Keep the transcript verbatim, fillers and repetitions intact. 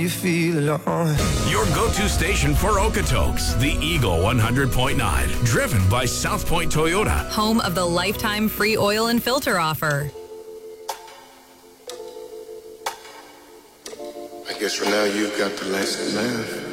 You feel alone. Your go-to station for Okotoks, the Eagle one hundred point nine, driven by South Point Toyota. Home of the lifetime free oil and filter offer. I guess for now you've got the last laugh.